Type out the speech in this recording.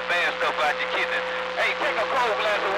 bad stuff out your kidney. Hey, take a cold glass of